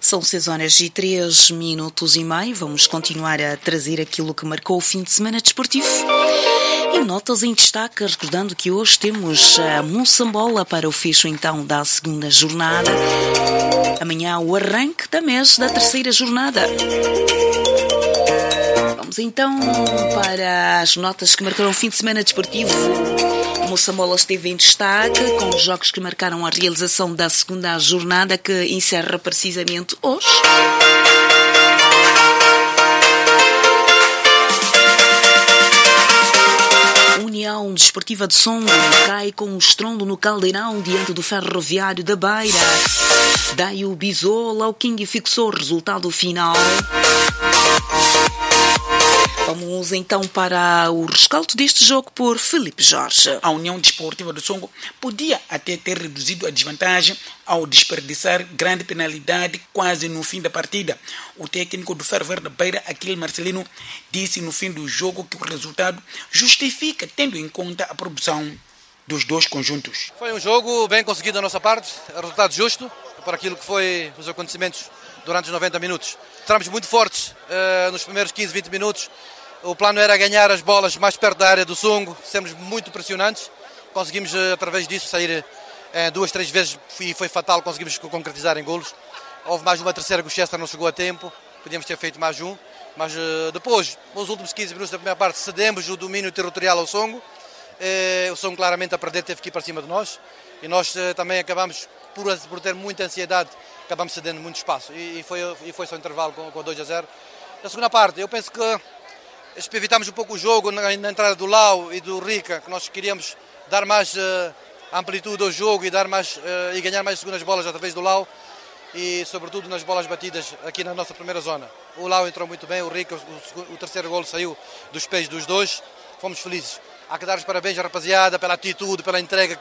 São 6h03:30. Vamos continuar a trazer aquilo que marcou o fim de semana desportivo. E notas em destaque, recordando que hoje temos a Moçambola para o fecho então da segunda jornada. Amanhã o arranque da mês da terceira jornada. Vamos então para as notas que marcaram o fim de semana desportivo. Moçambola esteve em destaque com os jogos que marcaram a realização da segunda jornada, que encerra precisamente hoje. União Desportiva de Songo cai com um estrondo no Caldeirão diante do Ferroviário da Beira. Daí o Bisola, o King fixou o resultado final. Vamos então para o rescaldo deste jogo por Filipe Jorge. A União Desportiva do Songo podia até ter reduzido a desvantagem ao desperdiçar grande penalidade quase no fim da partida. O técnico do Ferroviário da Beira, Aquile Marcelino, disse no fim do jogo que o resultado justifica, tendo em conta a produção dos dois conjuntos. Foi um jogo bem conseguido da nossa parte, resultado justo para aquilo que foi os acontecimentos durante os 90 minutos. Entramos muito fortes nos primeiros 15, 20 minutos. O plano era ganhar as bolas mais perto da área do Songo, sermos muito pressionantes. Conseguimos, através disso, sair 2, 3 vezes e foi fatal, conseguimos concretizar em golos. Houve mais uma terceira que o Chester não chegou a tempo, podíamos ter feito mais um. Mas depois, nos últimos 15 minutos da primeira parte, cedemos o domínio territorial ao Songo. O Songo claramente a perder teve que ir para cima de nós. E nós também acabamos, por ter muita ansiedade, acabamos cedendo muito espaço. E foi só intervalo com 2-0. Na segunda parte, eu penso que evitámos um pouco o jogo na entrada do Lau e do Rica, que nós queríamos dar mais amplitude ao jogo e ganhar mais segundas bolas através do Lau e sobretudo nas bolas batidas aqui na nossa primeira zona. O Lau entrou muito bem, o Rica, o terceiro golo saiu dos pés dos dois, fomos felizes. Há que dar os parabéns à rapaziada pela atitude, pela entrega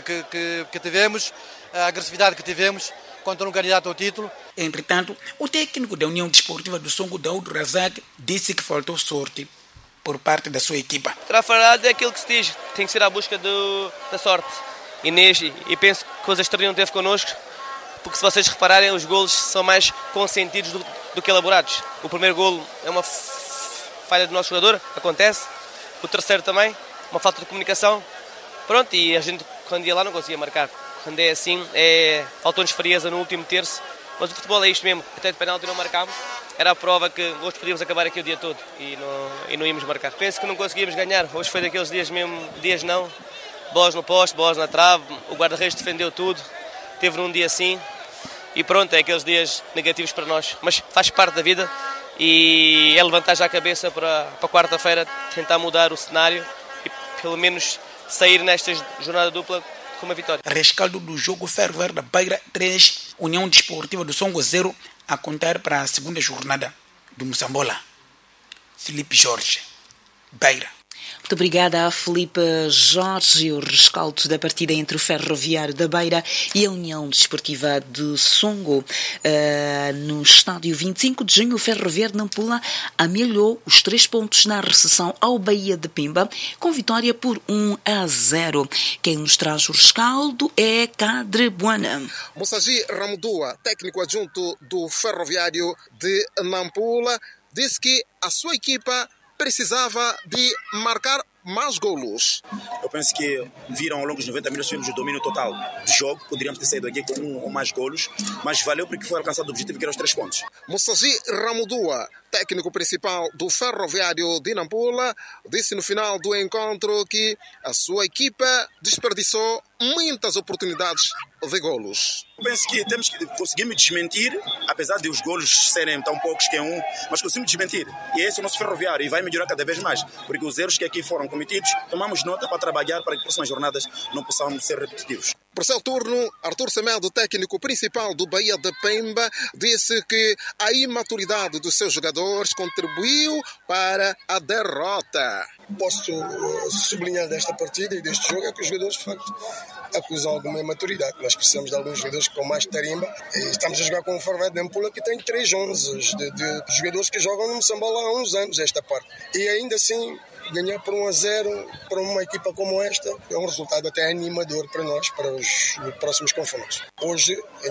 que tivemos, a agressividade que tivemos contra um candidato ao título. Entretanto, o técnico da União Desportiva do Songo, Daúdo Razak, disse que faltou sorte por parte da sua equipa. Trafalhado é aquilo que se diz, tem que ser à busca da sorte. E penso que os exteriores não teve connosco, porque se vocês repararem, os golos são mais consentidos do que elaborados. O primeiro golo é uma falha do nosso jogador, acontece. O terceiro também, uma falta de comunicação. Pronto, e a gente quando ia lá não conseguia marcar. Quando é assim, faltou-nos frieza no último terço. Mas o futebol é isto mesmo, até de penalti não marcámos. Era a prova que hoje podíamos acabar aqui o dia todo e não íamos marcar. Penso que não conseguíamos ganhar, hoje foi daqueles dias mesmo, dias não. Bolas no poste, bolas na trave, o guarda-redes defendeu tudo. Teve num dia assim e pronto, é aqueles dias negativos para nós. Mas faz parte da vida e é levantar já a cabeça para quarta-feira, tentar mudar o cenário e pelo menos sair nesta jornada dupla com uma vitória. Rescaldo do jogo Ferroviário da Beira 3, União Desportiva do Songo 0, a contar para a segunda jornada do Moçambola. Filipe Jorge, Beira. Muito obrigada a Filipe Jorge. O rescaldo da partida entre o Ferroviário da Beira e a União Desportiva de Songo. No estádio 25 de junho, o Ferroviário de Nampula amelhou os 3 pontos na recepção ao Bahia de Pemba, com vitória por 1-0. Quem nos traz o rescaldo é Cadre Buana. Moussaji Ramudua, técnico adjunto do Ferroviário de Nampula, disse que a sua equipa precisava de marcar mais golos. Eu penso que viram ao longo dos 90 minutos tivemos o domínio total do jogo. Poderíamos ter saído aqui com 1 ou mais golos, mas valeu porque foi alcançado o objetivo que era os 3 pontos. Moussaji Ramudua, técnico principal do Ferroviário de Nampula, disse no final do encontro que a sua equipa desperdiçou muitas oportunidades de golos. Eu penso que conseguimos desmentir, apesar de os golos serem tão poucos que é 1, mas conseguimos desmentir. E esse é o nosso Ferroviário e vai melhorar cada vez mais, porque os erros que aqui foram cometidos, tomamos nota para trabalhar para que nas próximas jornadas não possamos ser repetitivos. Por seu turno, Arthur Semedo, técnico principal do Bahia de Pemba, disse que a imaturidade dos seus jogadores contribuiu para a derrota. Posso sublinhar desta partida e deste jogo é que os jogadores, de facto, acusam alguma imaturidade. Nós precisamos de alguns jogadores com mais tarimba. E estamos a jogar com o Ferroviário de Nampula, que tem 3 11 de jogadores que jogam no Moçambola há uns anos, esta parte. E ainda assim, ganhar por 1-0 para uma equipa como esta é um resultado até animador para nós, para os próximos confrontos. Hoje,